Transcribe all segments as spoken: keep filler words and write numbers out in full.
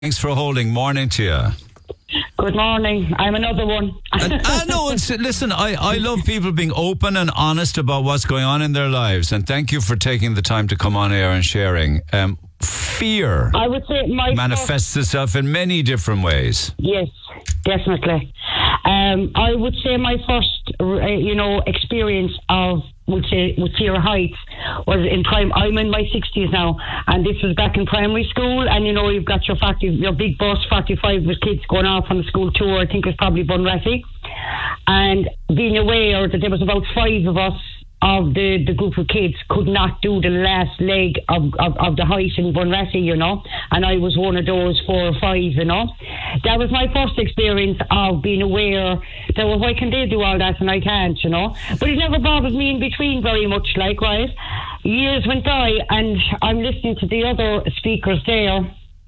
Thanks for holding. Morning to you. Good morning. I'm another one. And, I know. It's, listen, I, I love people being open and honest about what's going on in their lives. And thank you for taking the time to come on air and sharing. Um, fear I would say my manifests first, itself in many different ways. Yes, definitely. Um, I would say my first, uh, you know, experience of would say with fear of heights was in prime. I'm in my sixties now, and this was back in primary school. And you know, you've got your forty, your big bus, forty-five with kids going off on the school tour. I think it was probably Bunratty, and being aware that there was about five of us of the, the group of kids could not do the last leg of, of, of the height in Bunratty, you know, and I was one of those four or five, you know. That was my first experience of being aware that, well, why can they do all that and I can't, you know. But it never bothered me in between very much, like, right? Years went by and I'm listening to the other speakers there,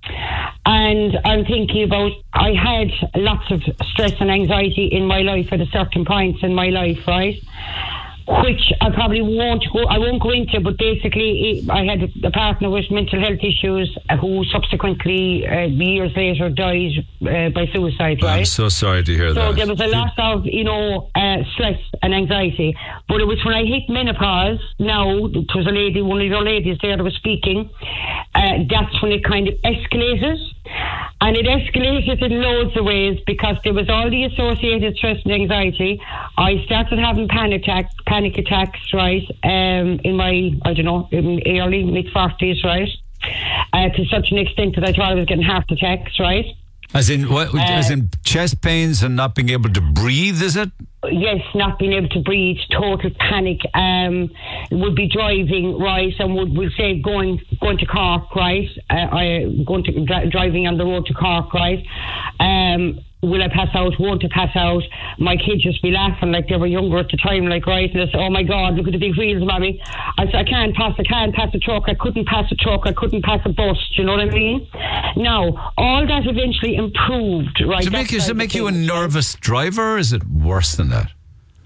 and I'm thinking about, I had lots of stress and anxiety in my life at a certain point in my life, right? Which I probably won't go, I won't go into, but basically I had a partner with mental health issues who subsequently, uh, years later, died uh, by suicide, right? I'm so sorry to hear so that. So there was a lot of, you know, uh, stress and anxiety. But it was when I hit menopause, now, it was a lady, one of your ladies there that was speaking, uh, that's when it kind of escalated. And it escalated in loads of ways because there was all the associated stress and anxiety. I started having panic attacks, panic attacks, right, um, in my, I don't know, in early, mid-forties, right, uh, to such an extent that I thought I was getting heart attacks, right. As in what? Uh, as in chest pains and not being able to breathe, is it? Yes, not being able to breathe, total panic. Um, would be driving, right, and would we'll say going going to Cork, right? Uh, I going to dri- driving on the road to Cork, right? Um, will I pass out? Won't I pass out? My kids just be laughing like they were younger at the time, like, right? And they say, "Oh my God, look at the big wheels, mommy!" I said, "I can't pass. I can't pass a truck. I couldn't pass a truck. I couldn't pass a bus." Do you know what I mean? Now, all that eventually improved, right? Does it make, does it make you a nervous driver, or is it worse than that?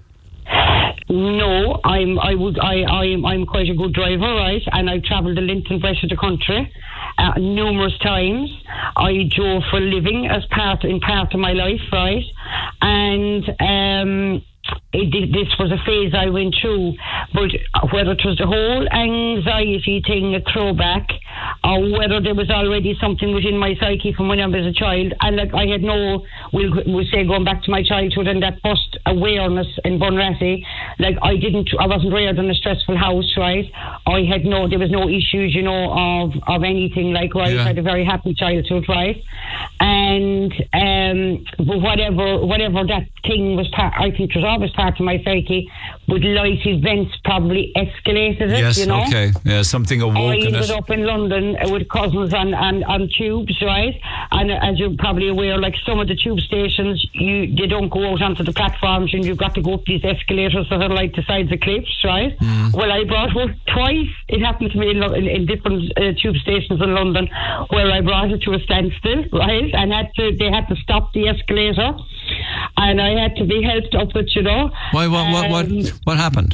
No, I'm. I would. I. I'm. I'm quite a good driver, right? And I've travelled the length and breadth of the country uh, numerous times. I drove for a living as part in part of my life, right? And um, it, this was a phase I went through. But whether it was the whole anxiety thing, a throwback, or whether there was already something within my psyche from when I was a child, and like I had no, we'll, we'll say going back to my childhood and that first awareness in Bunratty, like I didn't, I wasn't reared in a stressful house, right? I had no, there was no issues, you know, of, of anything, like, right? Yeah. I had a very happy childhood, right? And um, but whatever, whatever that thing was, part, I think it was always part of my psyche, but life events probably escalated it, yes, you know? okay. Yeah, something awoke I in was it. up in London with cousins on, on, on tubes, right? And as you're probably aware, like some of the tube stations, you they don't go out onto the platforms and you've got to go up these escalators that are like the sides of cliffs, right? Mm. Well, I brought one twice. It happened to me in, in, in different uh, tube stations in London where I brought it to a standstill, right? And had to, they had to stop the escalator and I had to be helped up it, you know. Why? What? What? What, um, what happened?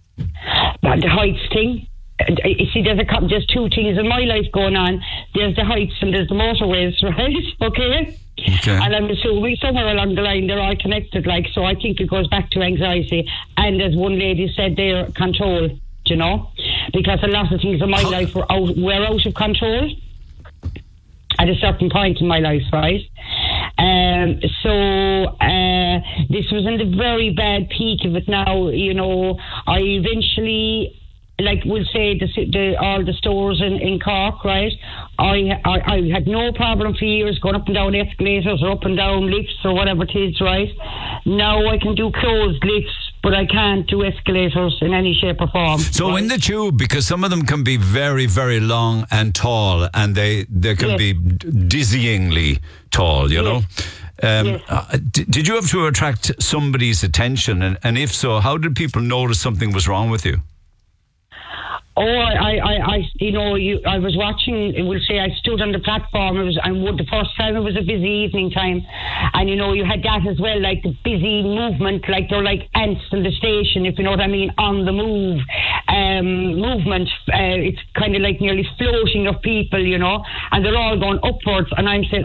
The heights thing. You see, there's a couple, there's two things in my life going on. There's the heights and there's the motorways, right? Okay? Okay. And I'm assuming somewhere along the line they're all connected, like, so I think it goes back to anxiety. And as one lady said there, control, you know? Because a lot of things in my How? life were out, were out of control at a certain point in my life, right? Um, so uh, this was in the very bad peak of it now, you know. I eventually, like we'll say, the, the, all the stores in, in Cork, right? I, I I had no problem for years going up and down escalators or up and down lifts or whatever it is, right? Now I can do closed lifts, but I can't do escalators in any shape or form. So right? in the tube, because some of them can be very, very long and tall, and they, they can yes. be dizzyingly tall, you yes. know? Um, yes. uh, did, did you have to attract somebody's attention? And, and if so, how did people notice something was wrong with you? Oh, I, I, I, you know, you, I was watching, we'll say I stood on the platform, it was, and the first time it was a busy evening time, and you know, you had that as well, like the busy movement, like they're like ants in the station, if you know what I mean, on the move, um, movement, uh, it's kind of like nearly floating of people, you know, and they're all going upwards, and I'm saying,